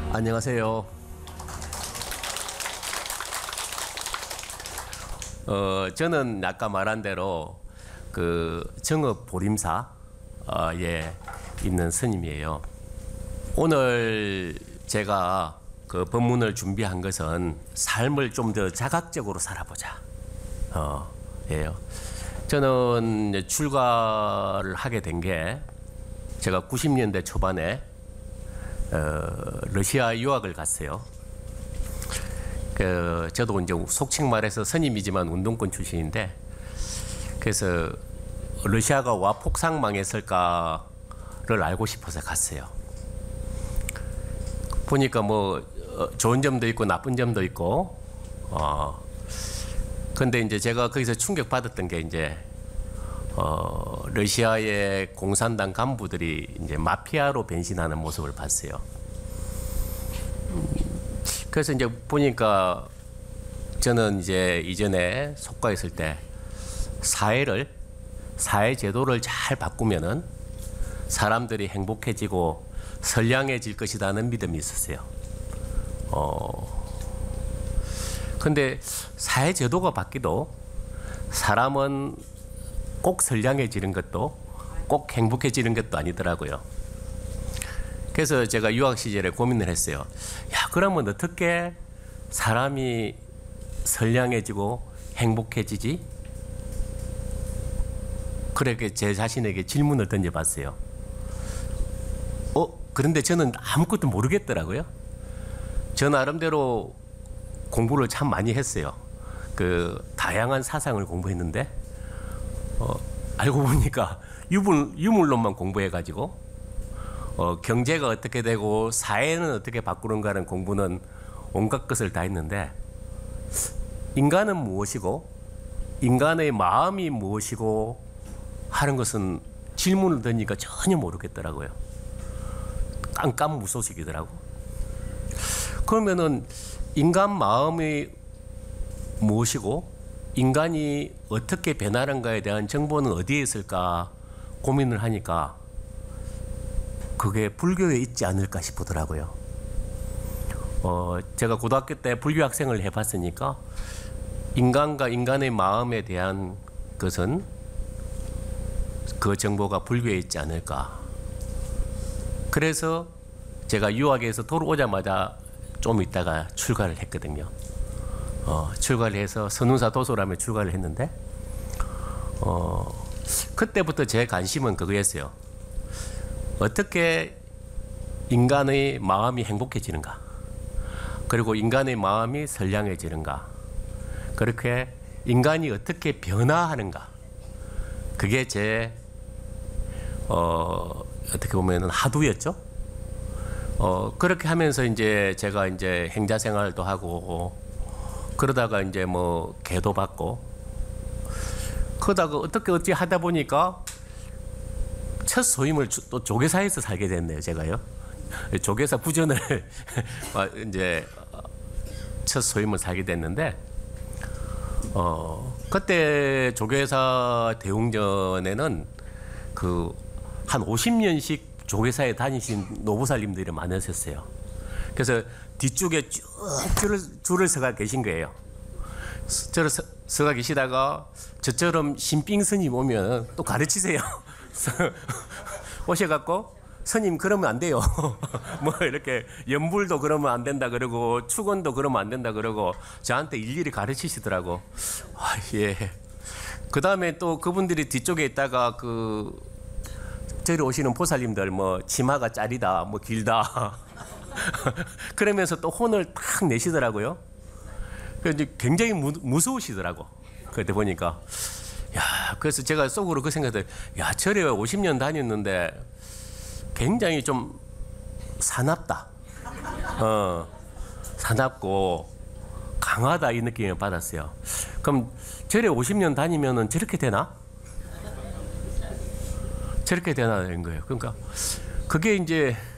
안녕하세요. 저는 아까 말한 대로 그 정읍 보림사에 있는 스님이에요. 오늘 제가 그 법문을 준비한 것은 삶을 좀 더 자각적으로 살아보자. 예요. 저는 이제 출가를 하게 된 게 제가 90년대 초반에 러시아 유학을 갔어요. 저도 이제 속칭 말해서 스님이지만 운동권 출신인데, 그래서 러시아가 와 폭삭 망했을까를 알고 싶어서 갔어요. 보니까 뭐 좋은 점도 있고 나쁜 점도 있고, 근데 이제 제가 거기서 충격받았던 게 이제 러시아의 공산당 간부들이 이제 마피아로 변신하는 모습을 봤어요. 그래서 이제 보니까 저는 이제 이전에 속가 있을 때 사회 제도를 잘 바꾸면은 사람들이 행복해지고 선량해질 것이라는 믿음이 있었어요. 근데 사회 제도가 바뀌도 사람은 꼭 선량해지는 것도 꼭 행복해지는 것도 아니더라고요. 그래서 제가 유학 시절에 고민을 했어요. 야, 그러면 어떻게 사람이 선량해지고 행복해지지? 그렇게 제 자신에게 질문을 던져봤어요. 그런데 저는 아무것도 모르겠더라고요. 저 나름대로 공부를 참 많이 했어요. 그 다양한 사상을 공부했는데 알고 보니까 유물론만 공부해가지고 경제가 어떻게 되고 사회는 어떻게 바꾸는가는 공부는 온갖 것을 다 했는데, 인간은 무엇이고 인간의 마음이 무엇이고 하는 것은 질문을 던지니까 전혀 모르겠더라고요. 깜깜무소식이더라고. 그러면은 인간 마음이 무엇이고 인간이 어떻게 변하는가에 대한 정보는 어디에 있을까 고민을 하니까 그게 불교에 있지 않을까 싶더라고요. 제가 고등학교 때 불교 학생을 해봤으니까 인간과 인간의 마음에 대한 것은 그 정보가 불교에 있지 않을까. 그래서 제가 유학에서 돌아오자마자 좀 있다가 출가를 했거든요. 출가를 해서 선운사 도소라며 출가를 했는데, 그때부터 제 관심은 그거였어요. 어떻게 인간의 마음이 행복해지는가, 그리고 인간의 마음이 선량해지는가, 그렇게 인간이 어떻게 변화하는가. 그게 제 어떻게 보면은 하두였죠. 그렇게 하면서 이제 제가 이제 행자 생활도 하고 그러다가 이제 뭐 계도 받고 그러다가 어떻게 하다 보니까 첫 소임을 또 조계사에서 살게 됐네요. 제가요. 조계사 부전을 이제 첫 소임을 살게 됐는데, 그때 조계사 대웅전에는 그 한 50년씩 조계사에 다니신 노부살님들이 많으셨어요. 그래서 뒤쪽에 쭉 줄을 서가 계신 거예요. 저를 서가 계시다가 저처럼 신빙 스님 오면 또 가르치세요. 오셔갖고 스님 그러면 안 돼요. 뭐 이렇게 연불도 그러면 안 된다 그러고 축원도 그러면 안 된다 그러고 저한테 일일이 가르치시더라고. 예. 그 다음에 또 그분들이 뒤쪽에 있다가 그 저리 오시는 보살님들 뭐 치마가 짜리다 뭐 길다 그러면서 또 혼을 탁 내시더라고요. 그래서 굉장히 무서우시더라고. 그때 보니까. 야, 그래서 제가 속으로 그 생각을, 야, 절에 50년 다녔는데 굉장히 좀 사납다. 사납고 강하다 이 느낌을 받았어요. 그럼 절에 50년 다니면은 저렇게 되나? 저렇게 되나는 거예요. 그러니까 그게 이제